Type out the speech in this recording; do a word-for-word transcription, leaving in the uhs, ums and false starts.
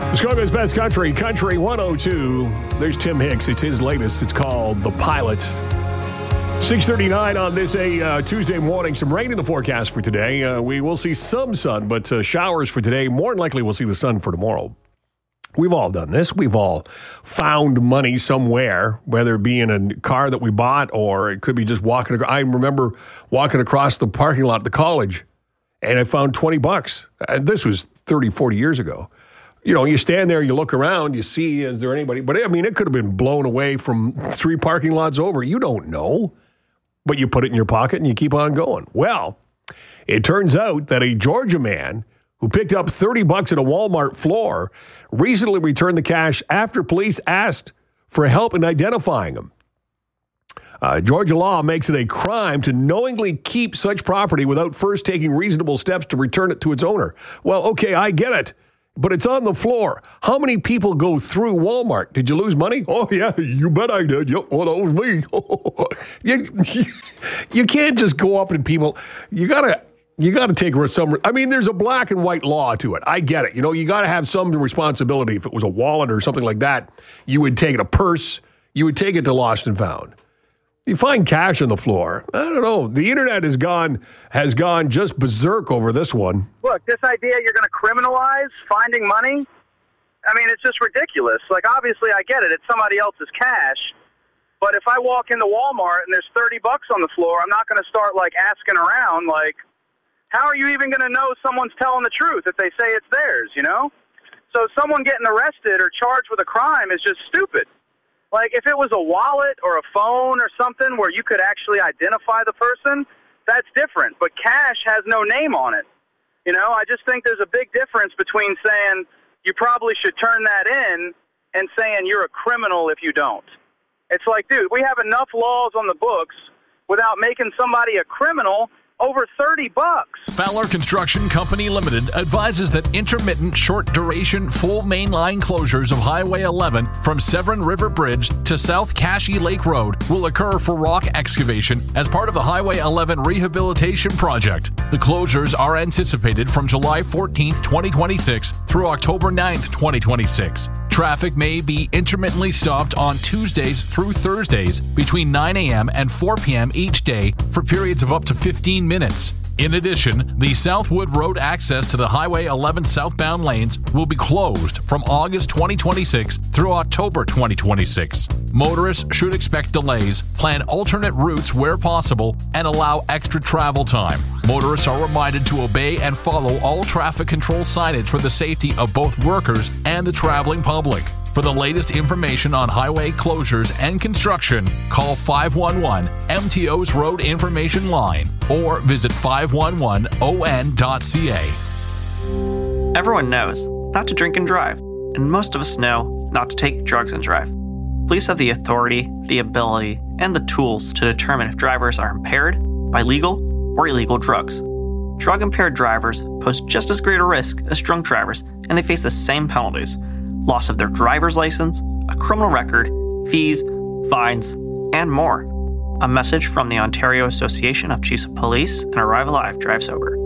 Chicago's best country, Country one oh two. There's Tim Hicks. It's his latest. It's called The Pilot. six thirty-nine on this a uh, Tuesday morning. Some rain in the forecast for today. Uh, we will see some sun, but uh, showers for today. More than likely, we'll see the sun for tomorrow. We've all done this. We've all found money somewhere, whether it be in a car that we bought or it could be just walking. I remember walking across the parking lot at the college, and I found twenty bucks. And this was thirty, forty years ago. You know, you stand there, you look around, you see, is there anybody? But, I mean, it could have been blown away from three parking lots over. You don't know. But you put it in your pocket and you keep on going. Well, it turns out that a Georgia man who picked up thirty bucks at a Walmart floor recently returned the cash after police asked for help in identifying him. Uh, Georgia law makes it a crime to knowingly keep such property without first taking reasonable steps to return it to its owner. Well, okay, I get it. But it's on the floor. How many people go through Walmart? Did you lose money? Oh, yeah, you bet I did. Yep, well, that was me. you, you can't just go up and people, you got to you got to take some, I mean, there's a black and white law to it. I get it. You know, you got to have some responsibility. If it was a wallet or something like that, you would take it, a purse, you would take it to Lost and Found. You find cash on the floor. I don't know. The internet has gone has gone just berserk over this one. Look, this idea you're going to criminalize finding money, I mean, it's just ridiculous. Like, obviously, I get it. It's somebody else's cash. But if I walk into Walmart and there's thirty bucks on the floor, I'm not going to start, like, asking around, like, how are you even going to know someone's telling the truth if they say it's theirs, you know? So someone getting arrested or charged with a crime is just stupid. Like, if it was a wallet or a phone or something where you could actually identify the person, that's different. But cash has no name on it. You know, I just think there's a big difference between saying you probably should turn that in and saying you're a criminal if you don't. It's like, dude, we have enough laws on the books without making somebody a criminal over thirty bucks. Fowler Construction Company Limited advises that intermittent short-duration full mainline closures of Highway eleven from Severn River Bridge to South Cashy Lake Road will occur for rock excavation as part of the Highway eleven rehabilitation project. The closures are anticipated from July fourteenth, twenty twenty-six through October ninth, twenty twenty-six. Traffic may be intermittently stopped on Tuesdays through Thursdays between nine a.m. and four p.m. each day for periods of up to fifteen minutes. In addition, the Southwood Road access to the Highway eleven southbound lanes will be closed from August twenty twenty-six through October twenty twenty-six. Motorists should expect delays, plan alternate routes where possible, and allow extra travel time. Motorists are reminded to obey and follow all traffic control signage for the safety of both workers and the traveling public. For the latest information on highway closures and construction, call five one one M T O's Road Information Line or visit five one one O N dot C A. Everyone knows not to drink and drive, and most of us know not to take drugs and drive. Police have the authority, the ability, and the tools to determine if drivers are impaired by legal or illegal drugs. Drug-impaired drivers pose just as great a risk as drunk drivers, and they face the same penalties: loss of their driver's license, a criminal record, fees, fines, and more. A message from the Ontario Association of Chiefs of Police and Arrive Alive Drive Sober.